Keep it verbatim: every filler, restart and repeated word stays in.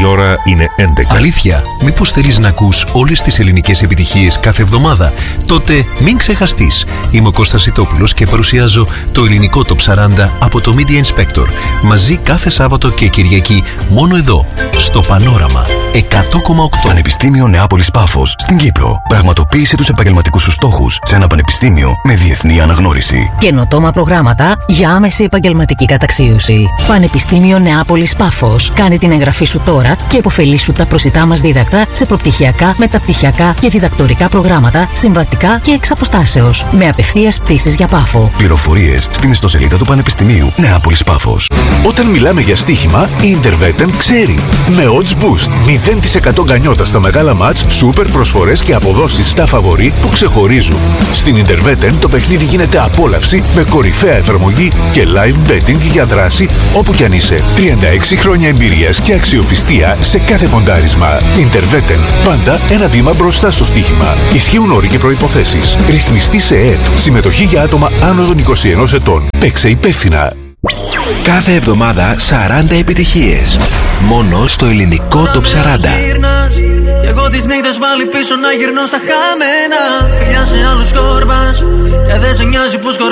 Η ώρα είναι έντεκα. Αλήθεια, μήπως θέλεις να ακούς όλες τις ελληνικές επιτυχίες κάθε εβδομάδα? Τότε μην ξεχαστείς. Είμαι ο Κώστας Σιτόπουλος και παρουσιάζω το ελληνικό Top σαράντα από το Media Inspector. Μαζί κάθε Σάββατο και Κυριακή, μόνο εδώ, στο Πανόραμα εκατό κόμμα οκτώ. Πανεπιστήμιο Νεάπολης Πάφος, στην Κύπρο. Πραγματοποίησε τους επαγγελματικούς σου στόχους σε ένα πανεπιστήμιο με διεθνή αναγνώριση. Καινοτόμα προγράμματα για άμεση επαγγελματική καταξίωση. Πανεπιστήμιο Νεάπολης Πάφος. Κάνε την εγγραφή σου τώρα και υποφελήσου τα προσιτά μας δίδακτρα σε προπτυχιακά, μεταπτυχιακά και διδακτορικά προγράμματα, συμβατικά και εξ αποστάσεως. Με απευθείας πτήσεις για Πάφο. Πληροφορίες στην ιστοσελίδα του Πανεπιστημίου Νεάπολης Πάφος. Όταν μιλάμε για στοίχημα, η Intervetten ξέρει. Με Odds Boost, μηδέν τοις εκατό γκανιότα στα μεγάλα μάτς, σούπερ προσφορές και αποδόσεις στα φαβορί που ξεχωρίζουν. Στην Intervetten το παιχνίδι γίνεται απόλαυση με κορυφαία εφαρμογή και live betting για δράση όπου κι αν είσαι. τριάντα έξι χρόνια εμπειρίας και αξιοπιστία σε κάθε ποντάρισμα. Intervetten. Πάντα ένα βήμα μπροστά στο στοίχημα. Ισχύουν όροι και προϋποθέσεις. Ρυθμιστή σε ΕΕΠ. Συμμετοχή για άτομα άνω των είκοσι ενός ετών. Παίξε υπεύθυνα. Κάθε εβδομάδα σαράντα επιτυχίες. Μόνο στο ελληνικό Top σαράντα. Εγώ τις νύχτες πάλι πίσω να γυρνώ στα χαμένα. Φιλιά σε άλλους σκόρπας και δεν σε νοιάζει που σκορπάς.